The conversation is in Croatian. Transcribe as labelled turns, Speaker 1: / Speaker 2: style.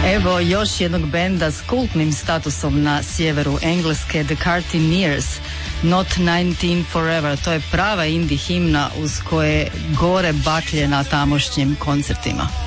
Speaker 1: Evo još jednog benda s kultnim statusom na sjeveru Engleske, The Cartineers, Not 19 Forever. To je prava indie himna uz koje gore baklje na tamošnjim koncertima.